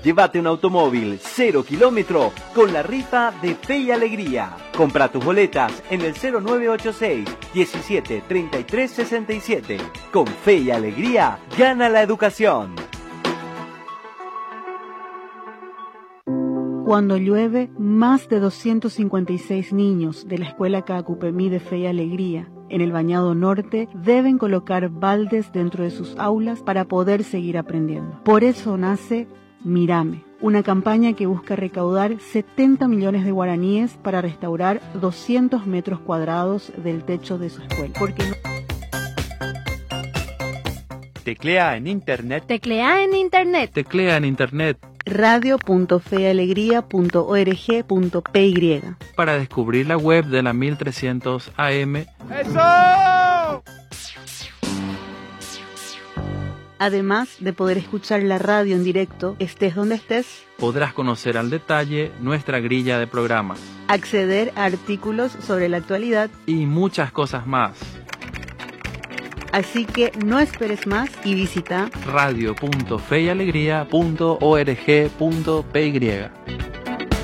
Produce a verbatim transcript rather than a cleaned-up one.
Llévate un automóvil cero kilómetro con la rifa de Fe y Alegría. Compra tus boletas en el cero nueve ocho seis, diecisiete, treinta y tres, sesenta y siete. Con Fe y Alegría, gana la educación. Cuando llueve, más de doscientos cincuenta y seis niños de la Escuela Caacupemí de Fe y Alegría en el Bañado Norte deben colocar baldes dentro de sus aulas para poder seguir aprendiendo. Por eso nace Mírame, una campaña que busca recaudar setenta millones de guaraníes para restaurar doscientos metros cuadrados del techo de su escuela. Porque no... Teclea en internet. Teclea en internet. Teclea en internet. radio punto fe y alegría punto org punto p y para descubrir la web de la mil trescientos A M. ¡Eso! Además de poder escuchar la radio en directo, estés donde estés, podrás conocer al detalle nuestra grilla de programas, acceder a artículos sobre la actualidad y muchas cosas más. Así que no esperes más y visita radio punto fe y alegría punto org punto p y.